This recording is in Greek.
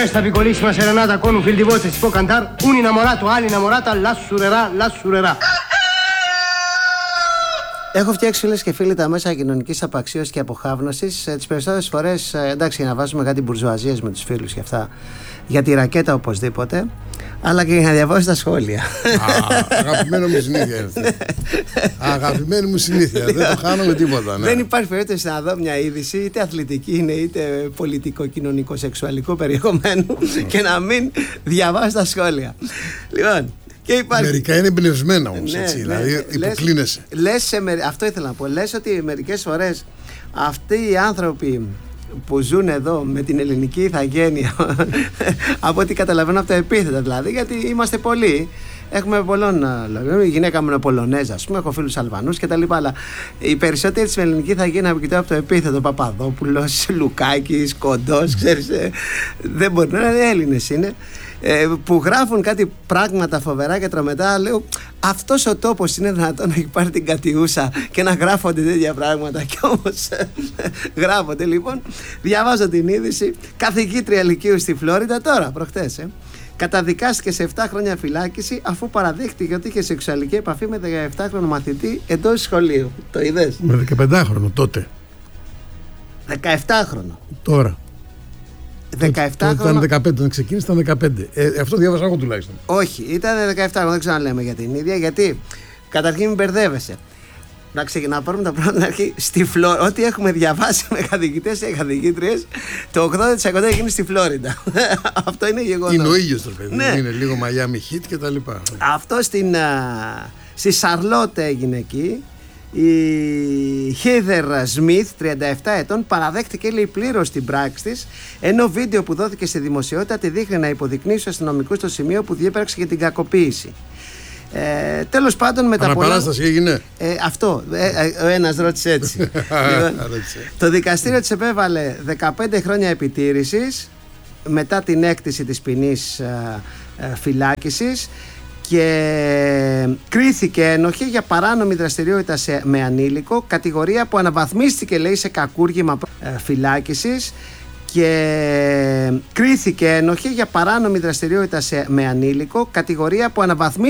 questa piccolissima serenata con un fil di voce si può cantare un innamorato all'innamorata l'assurerà. Έχω φτιάξει, φίλες και φίλοι, τα μέσα κοινωνικής απαξίωσης και αποχάβνωσης. Τις περισσότερες φορές, εντάξει, για να βάζουμε κάτι μπουρζουαζίες με τους φίλους και αυτά, για τη ρακέτα οπωσδήποτε, αλλά και για να διαβάζω τα σχόλια. Αγαπημένο μου συνήθεια. Αγαπημένη μου συνήθεια. Δεν το χάνω με τίποτα. Ναι. Δεν υπάρχει περίπτωση να δω μια είδηση, είτε αθλητική είναι, είτε πολιτικό-κοινωνικό, σεξουαλικό περιεχομένου, και να μην διαβάζω τα σχόλια. Λοιπόν. Μερικά είναι εμπνευσμένα όμως, έτσι, δηλαδή υποκλίνεσαι. Αυτό ήθελα να πω. Λες ότι μερικές φορές αυτοί οι άνθρωποι που ζουν εδώ με την ελληνική ηθαγένεια, από ό,τι καταλαβαίνω από τα επίθετα δηλαδή, γιατί είμαστε πολλοί, έχουμε πολλών λόγων. Η γυναίκα μου είναι Πολωνέζα, ας πούμε, έχω φίλους Αλβανούς κτλ. Αλλά οι περισσότεροι της ελληνική ηθαγένεια κοιτάω από το επίθετο Παπαδόπουλος, Λουκάκης, Κοντός, ξέρεις, δεν μπορεί να είναι, Έλληνες είναι. Που γράφουν κάτι πράγματα φοβερά και τρομετά. Λέω, αυτός ο τόπος είναι δυνατόν να έχει πάρει την κατιούσα και να γράφονται τέτοια πράγματα? Και όμως γράφονται. Λοιπόν, διαβάζω την είδηση. Καθηγήτρια λυκείου στη Φλόριντα τώρα, προχτές, καταδικάστηκε σε 7 χρόνια φυλάκιση αφού παραδέχτηκε ότι είχε σεξουαλική επαφή με 17χρονο μαθητή εντός σχολείου. Το είδες? Με 15χρονο τότε. 17χρονο. Τώρα. 17χρονο. Ήταν 15, όταν ξεκίνησε ήταν 15. Αυτό διάβασα εγώ τουλάχιστον. Όχι, ήταν 17χρονο, δεν ξαναλέμε για την ίδια, γιατί καταρχήν μην μπερδεύεσαι. Να πάρουμε τα πράγματα στην αρχή. Στη Φλόριντα, ό,τι έχουμε διαβάσει με καθηγητές και καθηγήτριες, το 80% έγινε στη Φλόριντα. Αυτό είναι γεγονός. Είναι ο ήλιος το παιδί. Ναι. Είναι λίγο Miami Heat και τα λοιπά. Αυτό στη Σαρλότ έγινε εκεί. Η Heather Smith, 37 ετών, παραδέχτηκε, λέει, πλήρως την πράξη της, ενώ βίντεο που δόθηκε στη δημοσιότητα τη δείχνει να υποδεικνύει στους αστυνομικούς στο σημείο που διέπραξε για την κακοποίηση. Τέλος πάντων, με τα πολλά. Αναπαράσταση έγινε. Αυτό. Ο ένας ρώτησε έτσι. Το δικαστήριο της επέβαλε 15 χρόνια επιτήρησης μετά την έκτηση της ποινής φυλάκισης και κρίθηκε ένοχη για παράνομη δραστηριότητα με ανήλικο, κατηγορία που αναβαθμίστηκε, λέει, σε κακούργημα φυλάκισης, και κρίθηκε ένοχη για παράνομη δραστηριότητα με ανήλικο, κατηγορία που αναβαθμίστηκε